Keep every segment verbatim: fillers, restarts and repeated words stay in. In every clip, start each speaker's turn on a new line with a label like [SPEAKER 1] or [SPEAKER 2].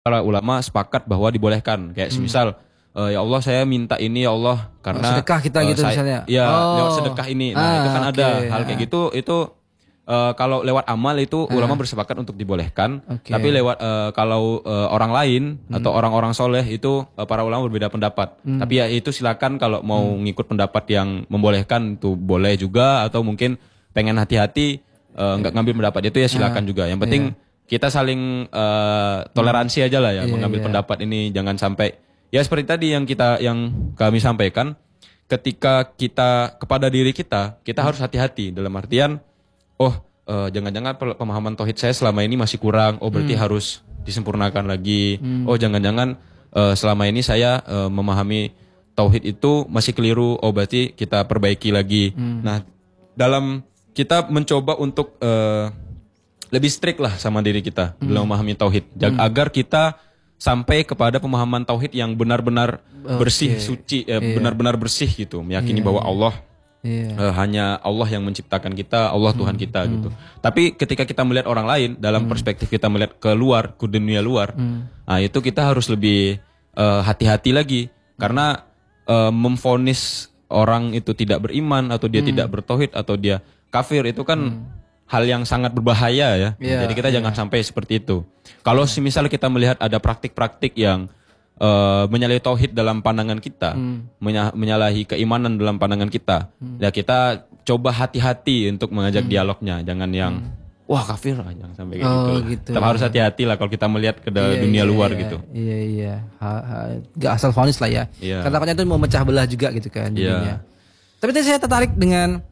[SPEAKER 1] para ulama sepakat bahwa dibolehkan. Kayak
[SPEAKER 2] Hmm.
[SPEAKER 1] semisal uh, ya Allah saya minta ini ya Allah karena
[SPEAKER 2] sedekah kita
[SPEAKER 1] uh,
[SPEAKER 2] gitu
[SPEAKER 1] saya,
[SPEAKER 2] misalnya.
[SPEAKER 1] Ya
[SPEAKER 2] Oh.
[SPEAKER 1] lewat sedekah ini. Nah
[SPEAKER 2] Ah,
[SPEAKER 1] itu kan
[SPEAKER 2] oke.
[SPEAKER 1] ada hal kayak
[SPEAKER 2] Ah.
[SPEAKER 1] gitu itu uh, kalau lewat amal itu
[SPEAKER 2] Ah.
[SPEAKER 1] ulama bersepakat untuk dibolehkan.
[SPEAKER 2] Oke.
[SPEAKER 1] Tapi lewat uh, kalau uh, orang lain
[SPEAKER 2] Hmm.
[SPEAKER 1] atau orang-orang soleh itu uh, para ulama berbeda pendapat.
[SPEAKER 2] Hmm.
[SPEAKER 1] Tapi ya itu silakan kalau mau ngikut pendapat yang membolehkan itu boleh juga atau mungkin pengen hati-hati uh, nggak ngambil pendapat itu ya silakan
[SPEAKER 2] Ah.
[SPEAKER 1] juga. Yang penting kita saling uh, toleransi aja lah ya,
[SPEAKER 2] Iya,
[SPEAKER 1] mengambil
[SPEAKER 2] iya.
[SPEAKER 1] pendapat ini jangan sampai ya seperti tadi yang kita yang kami sampaikan ketika kita kepada diri kita kita harus hati-hati dalam artian oh uh, jangan-jangan pe- pemahaman tauhid saya selama ini masih kurang, oh berarti harus disempurnakan lagi. Oh jangan-jangan uh, selama ini saya uh, memahami tauhid itu masih keliru, oh berarti kita perbaiki lagi. Nah dalam kita mencoba untuk uh, lebih strict lah sama diri kita
[SPEAKER 2] Hmm.
[SPEAKER 1] dalam memahami tauhid, Jag- agar kita sampai kepada pemahaman tauhid yang benar-benar bersih, suci, eh, benar-benar bersih gitu, meyakini bahwa Allah
[SPEAKER 2] Iya.
[SPEAKER 1] eh, hanya Allah yang menciptakan kita, Allah Tuhan kita gitu. Tapi ketika kita melihat orang lain dalam perspektif kita melihat ke luar, ke dunia luar, nah itu kita harus lebih eh, hati-hati lagi karena eh, memvonis orang itu tidak beriman atau dia tidak bertauhid atau dia kafir itu kan hal yang sangat berbahaya ya.
[SPEAKER 2] Iya,
[SPEAKER 1] Jadi kita jangan sampai seperti itu. Kalau misalnya kita melihat ada praktik-praktik yang uh, menyalahi tauhid dalam pandangan kita, menya- menyalahi keimanan dalam pandangan kita, ya kita coba hati-hati untuk mengajak dialognya. Jangan yang wah kafir lah, jangan sampai kayak
[SPEAKER 2] Oh,
[SPEAKER 1] gitu. lah.
[SPEAKER 2] gitu.
[SPEAKER 1] Tetap harus hati-hati lah kalau kita melihat ke da-
[SPEAKER 2] Iya,
[SPEAKER 1] dunia
[SPEAKER 2] iya,
[SPEAKER 1] luar
[SPEAKER 2] iya.
[SPEAKER 1] gitu.
[SPEAKER 2] Iya iya. Ha- ha- Gak asal vonis lah ya.
[SPEAKER 1] Iya.
[SPEAKER 2] Karena takutnya itu mau memecah belah juga gitu kan.
[SPEAKER 1] Iya.
[SPEAKER 2] jadinya. Tapi tadi saya tertarik dengan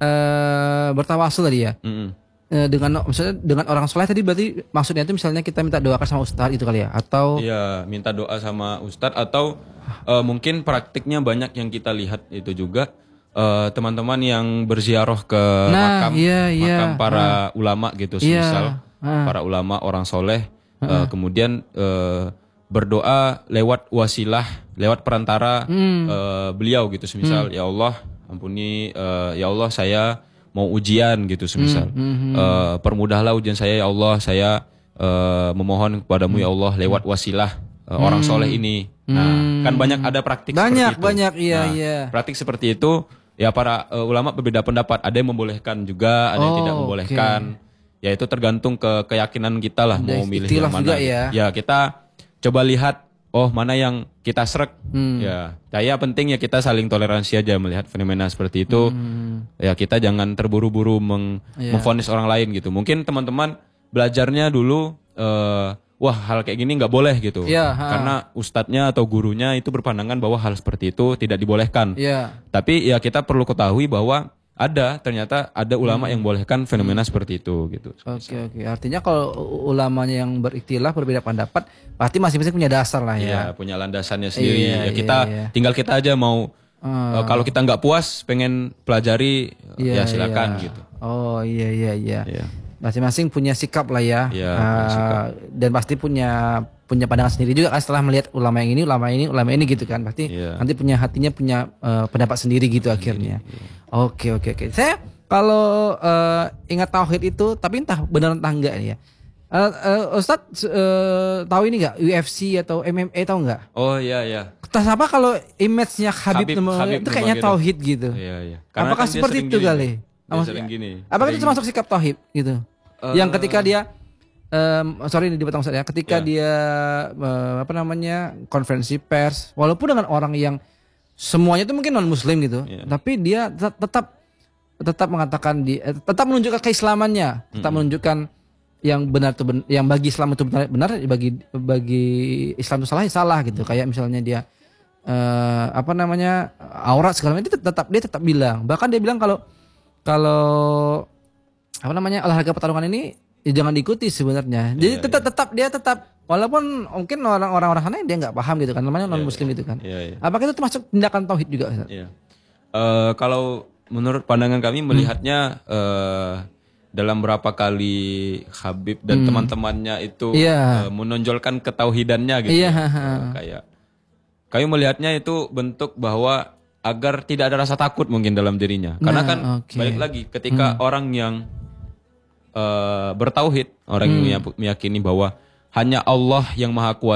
[SPEAKER 2] eh bertawasul tadi ya.
[SPEAKER 1] Mm-mm.
[SPEAKER 2] Eh, dengan misalnya dengan orang soleh tadi berarti maksudnya itu misalnya kita minta doakan sama ustadz itu kali ya atau
[SPEAKER 1] Iya, minta doa sama ustadz atau eh, mungkin praktiknya banyak yang kita lihat itu juga eh, teman-teman yang berziarah ke
[SPEAKER 2] Nah,
[SPEAKER 1] makam
[SPEAKER 2] iya, iya.
[SPEAKER 1] makam para ulama gitu,
[SPEAKER 2] Iya.
[SPEAKER 1] semisal
[SPEAKER 2] Ah.
[SPEAKER 1] para ulama orang soleh eh, kemudian eh, berdoa lewat wasilah, lewat perantara
[SPEAKER 2] Hmm.
[SPEAKER 1] eh, beliau gitu, semisal ya Allah ampuni eh, ya Allah saya mau ujian gitu semisal
[SPEAKER 2] Hmm,
[SPEAKER 1] Eh, permudahlah ujian saya ya Allah, saya eh, memohon kepadamu ya Allah lewat wasilah eh, orang soleh ini. Nah kan banyak ada praktik
[SPEAKER 2] Hmm. Banyak,
[SPEAKER 1] seperti itu.
[SPEAKER 2] banyak, iya,
[SPEAKER 1] Nah,
[SPEAKER 2] iya.
[SPEAKER 1] praktik seperti itu ya para eh, ulama berbeda pendapat, ada yang membolehkan juga, ada yang
[SPEAKER 2] Oh,
[SPEAKER 1] tidak membolehkan. Ya itu tergantung ke keyakinan kita lah
[SPEAKER 2] Ada
[SPEAKER 1] mau milih
[SPEAKER 2] ikhtilaf
[SPEAKER 1] yang mana.
[SPEAKER 2] juga
[SPEAKER 1] gitu.
[SPEAKER 2] ya.
[SPEAKER 1] Ya kita coba lihat oh mana yang kita srek.
[SPEAKER 2] Hmm.
[SPEAKER 1] Ya, saya penting ya kita saling toleransi aja melihat fenomena seperti itu.
[SPEAKER 2] Hmm.
[SPEAKER 1] Ya kita jangan terburu-buru meng
[SPEAKER 2] Iya.
[SPEAKER 1] memvonis orang lain gitu. Mungkin teman-teman belajarnya dulu eh, wah hal kayak gini nggak boleh gitu.
[SPEAKER 2] Iya, ha.
[SPEAKER 1] Karena ustadznya atau gurunya itu berpandangan bahwa hal seperti itu tidak dibolehkan.
[SPEAKER 2] Iya.
[SPEAKER 1] Tapi ya kita perlu ketahui bahwa ada ternyata ada ulama yang bolehkan fenomena seperti itu gitu.
[SPEAKER 2] Oke oke. Artinya kalau u- ulamanya yang berikhtilaf berbeda pendapat, pasti masing-masing punya dasar lah
[SPEAKER 1] Ya
[SPEAKER 2] ya.
[SPEAKER 1] punya landasannya sendiri.
[SPEAKER 2] Iya,
[SPEAKER 1] ya kita
[SPEAKER 2] iya, iya.
[SPEAKER 1] tinggal kita aja mau
[SPEAKER 2] Ah.
[SPEAKER 1] eh, kalau kita nggak puas pengen pelajari
[SPEAKER 2] Iya,
[SPEAKER 1] ya silakan
[SPEAKER 2] iya.
[SPEAKER 1] gitu.
[SPEAKER 2] Oh iya iya iya.
[SPEAKER 1] Iya.
[SPEAKER 2] Masing-masing punya sikap lah ya.
[SPEAKER 1] Iya,
[SPEAKER 2] Ah,
[SPEAKER 1] punya sikap.
[SPEAKER 2] dan pasti punya punya pandangan sendiri juga kan setelah melihat ulama yang ini, ulama ini, ulama ini gitu kan. Pasti
[SPEAKER 1] Iya.
[SPEAKER 2] nanti punya hatinya punya eh, pendapat sendiri gitu akhirnya.
[SPEAKER 1] iya.
[SPEAKER 2] Oke oke oke. Saya kalau eh, ingat tauhid itu tapi entah benar entah enggak ini ya. Eh, eh, Ustadz eh, tahu ini enggak U F C atau M M A tahu enggak?
[SPEAKER 1] Oh iya iya.
[SPEAKER 2] Entah apa kalau image-nya Habib,
[SPEAKER 1] Habib-
[SPEAKER 2] Nurmagomedov
[SPEAKER 1] Habib
[SPEAKER 2] itu kayaknya
[SPEAKER 1] Nurmagomedov.
[SPEAKER 2] tauhid gitu.
[SPEAKER 1] Iya iya. Karena
[SPEAKER 2] Apakah
[SPEAKER 1] kan dia
[SPEAKER 2] seperti
[SPEAKER 1] sering
[SPEAKER 2] itu
[SPEAKER 1] gini.
[SPEAKER 2] kali?
[SPEAKER 1] Dia
[SPEAKER 2] Maksudnya,
[SPEAKER 1] sering gini.
[SPEAKER 2] apakah itu
[SPEAKER 1] Sering-
[SPEAKER 2] termasuk sikap tauhid gitu? Yang ketika dia em, sorry ini dipotong saya, ketika
[SPEAKER 1] Ya.
[SPEAKER 2] dia em, apa namanya konferensi pers, walaupun dengan orang yang semuanya itu mungkin non muslim gitu,
[SPEAKER 1] Ya.
[SPEAKER 2] tapi dia tet- tetap tetap mengatakan di eh, tetap menunjukkan keislamannya, tetap menunjukkan yang benar tuh ben- yang bagi Islam itu benar, benar bagi bagi Islam itu salah ya salah gitu. Kayak misalnya dia eh, apa namanya aurat segala macam, dia tetap dia tetap bilang, bahkan dia bilang kalau kalau apa namanya olahraga pertarungan ini ya jangan diikuti sebenarnya. Jadi
[SPEAKER 1] Iya,
[SPEAKER 2] tetap tetap dia tetap walaupun mungkin orang-orang orang sana dia nggak paham gitu kan, namanya non muslim itu kan.
[SPEAKER 1] Iya iya.
[SPEAKER 2] Apakah itu termasuk tindakan tauhid juga? Ustaz?
[SPEAKER 1] Iya. Eh, kalau menurut pandangan kami melihatnya eh, dalam berapa kali Habib dan teman-temannya itu
[SPEAKER 2] Iya.
[SPEAKER 1] eh, menonjolkan ketauhidannya gitu.
[SPEAKER 2] Iya,
[SPEAKER 1] ya.
[SPEAKER 2] ha, ha.
[SPEAKER 1] Eh, kayak kami melihatnya itu bentuk bahwa agar tidak ada rasa takut mungkin dalam dirinya. Karena
[SPEAKER 2] Nah,
[SPEAKER 1] kan
[SPEAKER 2] oke.
[SPEAKER 1] balik lagi ketika orang yang eh, bertauhid, orang yang meya- meyakini bahwa hanya Allah yang maha kuasa